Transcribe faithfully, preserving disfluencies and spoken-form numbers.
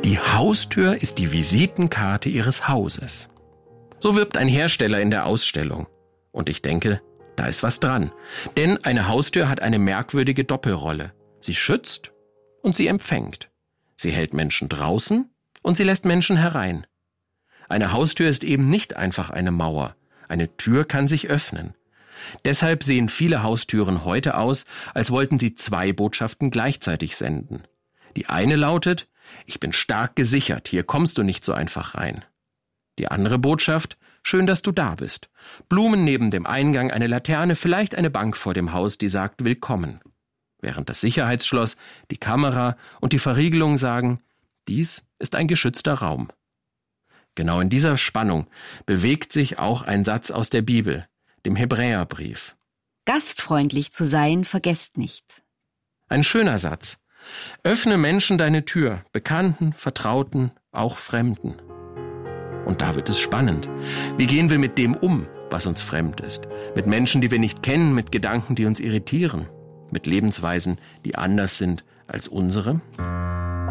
Die Haustür ist die Visitenkarte Ihres Hauses. So wirbt ein Hersteller in der Ausstellung. Und ich denke, da ist was dran. Denn eine Haustür hat eine merkwürdige Doppelrolle. Sie schützt und sie empfängt. Sie hält Menschen draußen und sie lässt Menschen herein. Eine Haustür ist eben nicht einfach eine Mauer. Eine Tür kann sich öffnen. Deshalb sehen viele Haustüren heute aus, als wollten sie zwei Botschaften gleichzeitig senden. Die eine lautet: Ich bin stark gesichert, hier kommst du nicht so einfach rein. Die andere Botschaft: Schön, dass du da bist. Blumen neben dem Eingang, eine Laterne, vielleicht eine Bank vor dem Haus, die sagt Willkommen. Während das Sicherheitsschloss, die Kamera und die Verriegelung sagen: Dies ist ein geschützter Raum. Genau in dieser Spannung bewegt sich auch ein Satz aus der Bibel, dem Hebräerbrief. Gastfreundlich zu sein, vergesst nicht. Ein schöner Satz. Öffne Menschen deine Tür, Bekannten, Vertrauten, auch Fremden. Und da wird es spannend. Wie gehen wir mit dem um, was uns fremd ist? Mit Menschen, die wir nicht kennen, mit Gedanken, die uns irritieren, mit Lebensweisen, die anders sind als unsere?